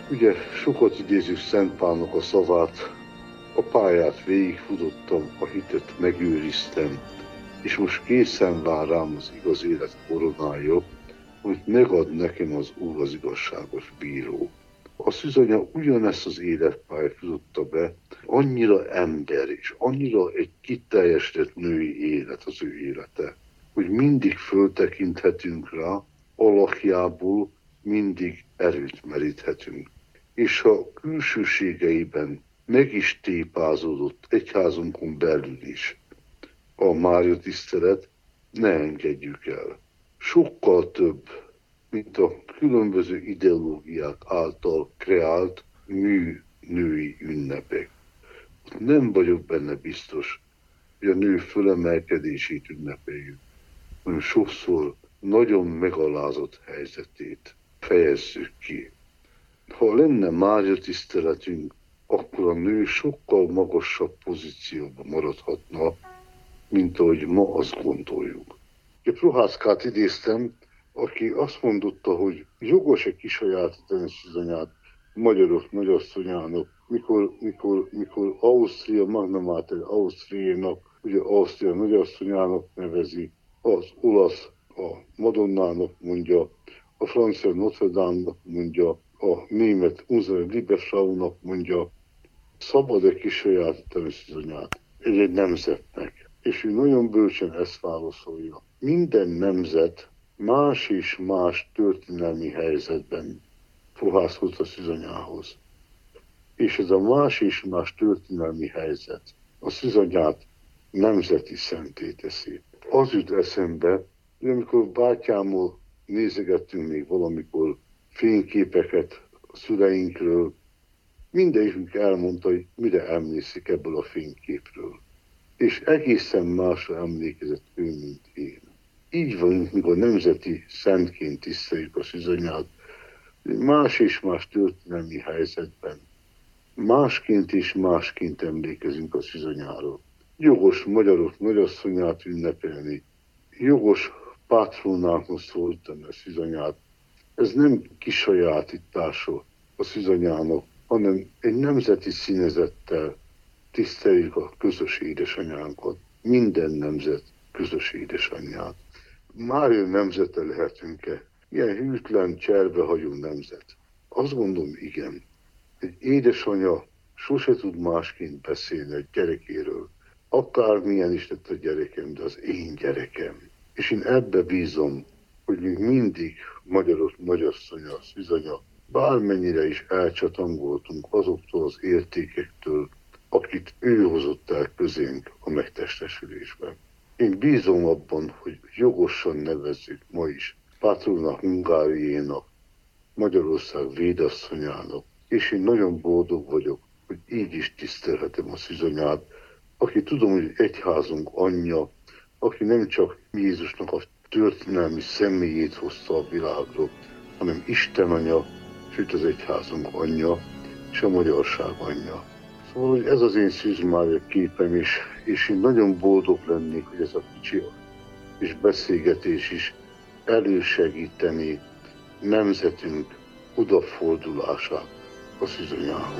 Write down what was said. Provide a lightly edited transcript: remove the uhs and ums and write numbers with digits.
Ugye sokat idézzük Szent Pálnak a szavát, a pályát végigfutottam, a hitet megőriztem, és most készen vár rám az igaz élet koronája, amit megad nekem az Úr, az igazságos bíró. A szűzanya ugyanezt az életpályát futotta be, annyira ember és annyira egy kiteljesedett női élet az ő élete, hogy mindig föltekinthetünk rá, alakjából mindig erőt meríthetünk. És ha külsőségeiben meg is tépázódott egyházunkon belül is a Mária tisztelet, ne engedjük el. Sokkal több, mint a különböző ideológiák által kreált női ünnepek. Nem vagyok benne biztos, hogy a nő fölemelkedését ünnepeljük, hanem sokszor nagyon megalázott helyzetét fejezzük ki. Ha lenne Mária tiszteletünk, akkor a nő sokkal magasabb pozícióban maradhatna, mint ahogy ma azt gondoljuk. Prohászkát idéztem, aki azt mondotta, hogy jogos-e kisajátítani a szűzanyát magyarok nagyasszonyának, mikor Ausztria Magna Mater Ausztriának, ugye Ausztria nagyasszonyának nevezi, az olasz a Madonnának mondja, a francia Notre Dame-nak mondja, a német Unsere Liebesfraunak mondja, szabad-e kisajátítani a szűzanyát egy nemzetnek? És ő nagyon bölcsen ezt válaszolja. Minden nemzet más és más történelmi helyzetben fohászkodott a szűzanyához. És ez a más és más történelmi helyzet a szűzanyát nemzeti szenté teszi. Az jut eszembe, hogy amikor bátyámmal nézegettünk még valamikor fényképeket a szüleinkről, mindegyikünk elmondta, hogy mire emlékszik ebből a fényképről. És egészen másra emlékezett ő, mint én. Így van, mikor nemzeti szentként tiszteljük a szűzanyát, más és más történelmi helyzetben, másként és másként emlékezünk a szűzanyáról. Jogos magyarok nagyasszonyát ünnepelni, jogos pátronáknak szólítani a szűzanyát. Ez nem kisajátítása a szűzanyának, hanem egy nemzeti színezettel tiszteljük a közös édesanyánkat, minden nemzet közös édesanyját. Mária nemzete lehetünk-e? Ilyen hűtlen, cserbehagyó nemzet. Azt gondolom, igen. Egy édesanya sose tud másként beszélni a gyerekéről. Akármilyen is lett a gyerekem, de az én gyerekem. És én ebbe bízom, hogy még mindig magyarok nagyasszonya, szűzanya, bármennyire is elcsatangoltunk azoktól az értékektől, akit ő hozott el közénk a megtestesülésben. Én bízom abban, hogy jogosan nevezzük ma is Pátrona Hungáriénak, Magyarország védasszonyának, és én nagyon boldog vagyok, hogy így is tisztelhetem a szűzanyát, aki tudom, hogy egyházunk anyja, aki nem csak Jézusnak a történelmi személyét hozta a világra, hanem Isten anya, sőt az egyházunk anyja, és a magyarság anyja. Szóval, hogy ez az én Szűz Mária képem is, és én nagyon boldog lennék, hogy ez a kicsi és beszélgetés is elősegíteni nemzetünk odafordulását a szűzanyához.